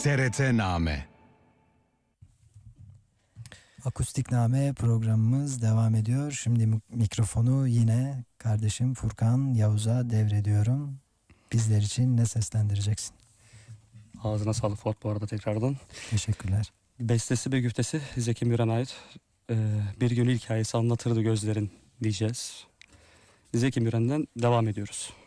TRT-Name. Akustikname programımız devam ediyor. Şimdi mikrofonu yine kardeşim Furkan Yavuz'a devrediyorum. Bizler için ne seslendireceksin? Ağzına sağlık Fuat bu arada tekrardan. Teşekkürler. Bestesi ve güftesi Zeki Müren'e ait. Bir gönül hikayesi anlatırdı gözlerin diyeceğiz. Zeki Müren'den devam ediyoruz.